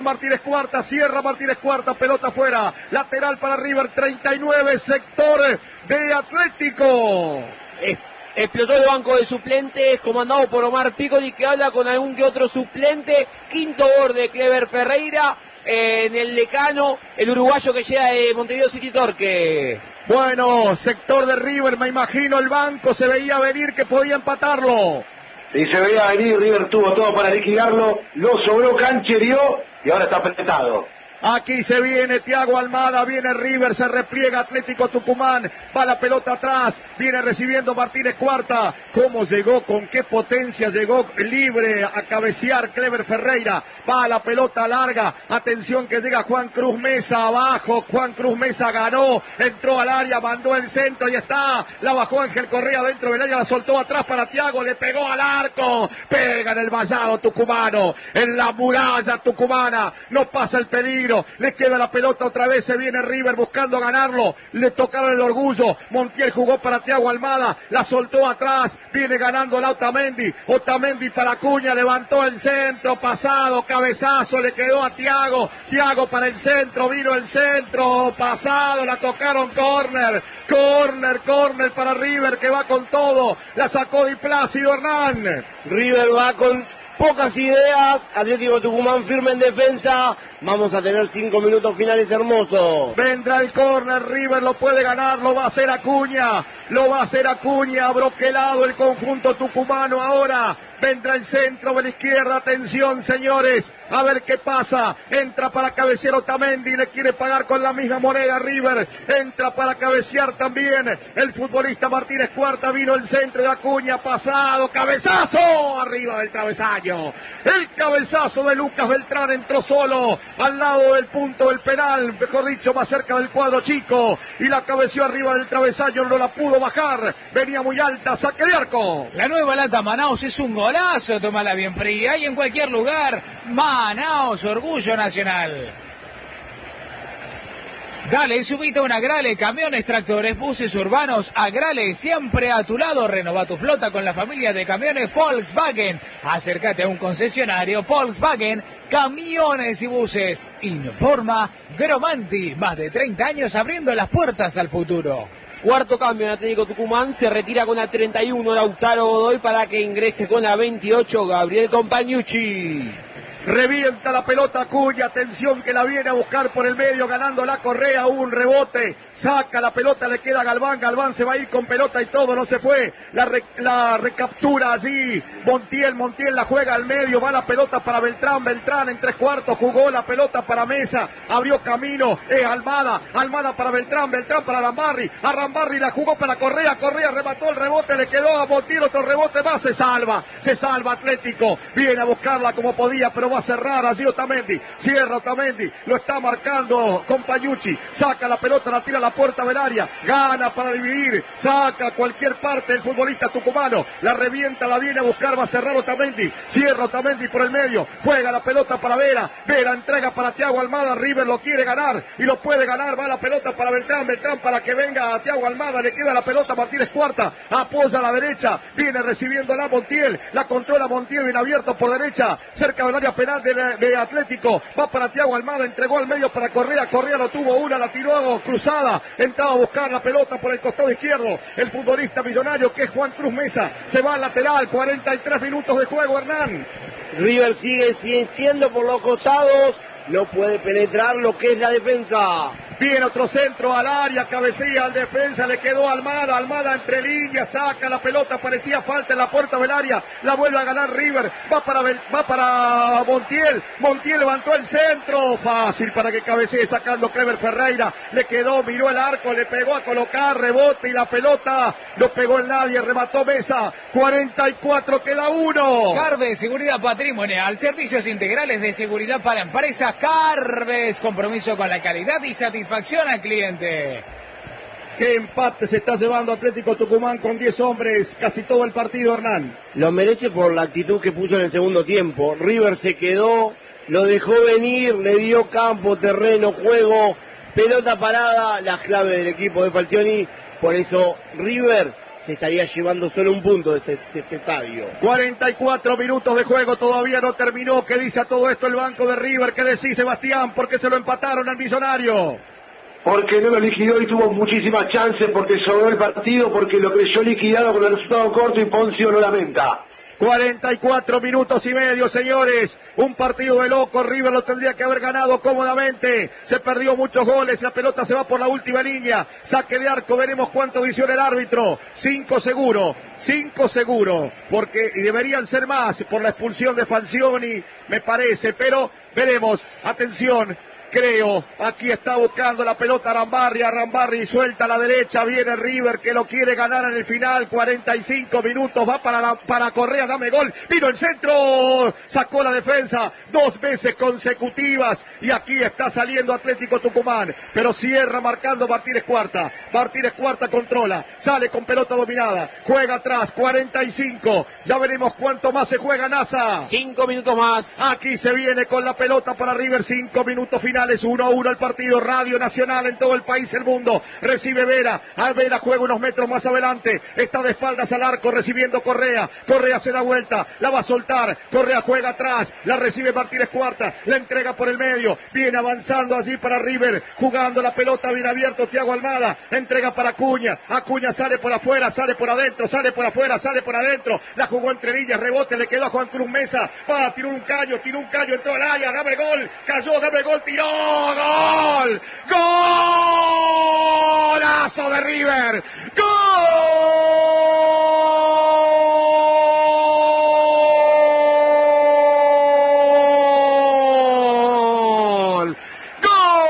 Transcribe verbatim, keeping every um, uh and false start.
Martínez Cuarta, cierra Martínez Cuarta, pelota afuera, lateral para River, treinta y nueve, sector de Atlético. Eh, explotó el banco de suplentes, comandado por Omar Piccoli, que habla con algún que otro suplente. Quinto gol de Clever Ferreira, eh, en el decano, el uruguayo que llega de Montevideo City Torque. Bueno, sector de River, me imagino el banco, se veía venir que podía empatarlo. Y se veía venir, River tuvo todo para liquidarlo, lo sobró, canchereó y ahora está apretado. Aquí se viene Thiago Almada, viene River, se repliega Atlético Tucumán, va la pelota atrás, viene recibiendo Martínez Cuarta. ¿Cómo llegó? ¿Con qué potencia llegó? Libre a cabecear Clever Ferreira, va la pelota larga, atención que llega Juan Cruz Mesa abajo, Juan Cruz Mesa ganó, entró al área, mandó el centro y está, la bajó Ángel Correa dentro del área, la soltó atrás para Thiago, le pegó al arco, pega en el vallado tucumano, en la muralla tucumana, no pasa el peligro. Le queda la pelota otra vez, se viene River buscando ganarlo, le tocaron el orgullo, Montiel jugó para Thiago Almada, la soltó atrás, viene ganando la Otamendi, Otamendi para Acuña, levantó el centro, pasado, cabezazo, le quedó a Thiago, Thiago para el centro, vino el centro, pasado, la tocaron, córner, córner, córner para River que va con todo, la sacó Di Plácido Hernán. River va con pocas ideas, Atlético Tucumán firme en defensa, vamos a tener cinco minutos finales hermosos. Vendrá el córner, River lo puede ganar, lo va a hacer Acuña, lo va a hacer Acuña, broquelado el conjunto tucumano ahora, vendrá el centro de la izquierda, atención señores, a ver qué pasa, entra para cabecear Otamendi, le quiere pagar con la misma moneda River, entra para cabecear también el futbolista Martínez Cuarta, vino el centro de Acuña, pasado, cabezazo, arriba del travesaño. El cabezazo de Lucas Beltrán entró solo al lado del punto del penal, mejor dicho, más cerca del cuadro chico, y la cabeció arriba del travesaño, no la pudo bajar, venía muy alta, saque de arco. La nueva lata Manaus es un golazo, tómala bien fría y en cualquier lugar. Manaus, orgullo nacional. Dale, subite a una Agrale, camiones, tractores, buses urbanos, Agrale, siempre a tu lado. Renova tu flota con la familia de camiones Volkswagen. Acércate a un concesionario Volkswagen, camiones y buses. Informa Gromanti, más de treinta años abriendo las puertas al futuro. Cuarto cambio en Atlético Tucumán, se retira con la treinta y uno Lautaro Godoy para que ingrese con la veintiocho Gabriel Compagnucci. Revienta la pelota Acuña, atención que la viene a buscar por el medio, ganando la Correa, hubo un rebote, saca la pelota, le queda a Galván, Galván se va a ir con pelota y todo, no se fue, la, re, la recaptura allí, Montiel, Montiel la juega al medio, va la pelota para Beltrán, Beltrán en tres cuartos, jugó la pelota para Mesa, abrió camino, es Almada, Almada para Beltrán, Beltrán para Arambarri, Arambarri la jugó para Correa, Correa remató el rebote, le quedó a Montiel, otro rebote más, se salva, se salva Atlético, viene a buscarla como podía, pero va a cerrar allí Otamendi, cierra Otamendi, lo está marcando Compagnucci, saca la pelota, la tira a la puerta del área, gana para dividir, saca cualquier parte el futbolista tucumano, la revienta, la viene a buscar, va a cerrar Otamendi, cierra Otamendi por el medio, juega la pelota para Vera, Vera entrega para Thiago Almada, River lo quiere ganar y lo puede ganar, va la pelota para Beltrán, Beltrán para que venga a Thiago Almada, le queda la pelota a Martínez Cuarta, apoya a la derecha, viene recibiendo la Montiel, la controla Montiel, bien abierto por derecha, cerca del área penal de, de Atlético, va para Thiago Almada, entregó al medio para Correa, Correa no tuvo una, la tiró cruzada, entraba a buscar la pelota por el costado izquierdo, el futbolista millonario que es Juan Cruz Mesa, se va al lateral, cuarenta y tres minutos de juego Hernán. River sigue siendo por los costados, no puede penetrar lo que es la defensa. Viene otro centro al área, cabecilla al defensa, le quedó Almada, Almada entre líneas, saca la pelota, parecía falta en la puerta del área, la vuelve a ganar River, va para, va para Montiel, Montiel levantó el centro, fácil para que cabecee sacando Clever Ferreira, le quedó, miró el arco, le pegó a colocar, rebote y la pelota no pegó en nadie, remató Mesa, cuarenta y cuatro, queda uno. Carves, seguridad patrimonial, servicios integrales de seguridad para empresas, Carves, compromiso con la calidad y satisfacción al cliente. Qué empate se está llevando Atlético Tucumán con diez hombres, casi todo el partido, Hernán. Lo merece por la actitud que puso en el segundo tiempo. River se quedó, lo dejó venir, le dio campo, terreno, juego, pelota parada, las claves del equipo de Falcioni. Por eso River se estaría llevando solo un punto de este, de este estadio. cuarenta y cuatro minutos de juego, todavía no terminó. ¿Qué dice a todo esto el banco de River? ¿Qué decís, Sebastián? ¿Por qué se lo empataron al Millonario? Porque no lo liquidó y tuvo muchísimas chances, porque sobró el partido, porque lo creyó liquidado con el resultado corto y Poncio lo lamenta. cuarenta y cuatro minutos y medio, señores. Un partido de loco. River lo tendría que haber ganado cómodamente. Se perdió muchos goles. La pelota se va por la última línea. Saque de arco. Veremos cuánto dice el árbitro. Cinco seguro. Cinco seguro. Porque deberían ser más por la expulsión de Falcioni, me parece. Pero veremos. Atención. Creo, aquí está buscando la pelota Arambarri, Arambarri suelta a la derecha, viene River que lo quiere ganar en el final, cuarenta y cinco minutos, va para, la, para Correa, dame gol, vino el centro, sacó la defensa dos veces consecutivas y aquí está saliendo Atlético Tucumán, pero cierra marcando Martínez Cuarta, Martínez Cuarta controla, sale con pelota dominada, juega atrás, cuarenta y cinco, ya veremos cuánto más se juega NASA. Cinco minutos más. Aquí se viene con la pelota para River, cinco minutos finales. uno a uno el partido, Radio Nacional en todo el país, el mundo, recibe Vera, a Vera juega unos metros más adelante, está de espaldas al arco recibiendo Correa, Correa se da vuelta, la va a soltar, Correa juega atrás, la recibe Martínez Cuarta, la entrega por el medio, viene avanzando allí para River, jugando la pelota bien abierto, Thiago Almada, entrega para Acuña, Acuña sale por afuera, sale por adentro, sale por afuera, sale por adentro, la jugó entre líneas, rebote, le quedó a Juan Cruz Mesa, va, tiró un caño, tiró un caño, entró al área, dame gol, cayó, dame gol, tiró, ¡gol! ¡Golazo de River! ¡Gol!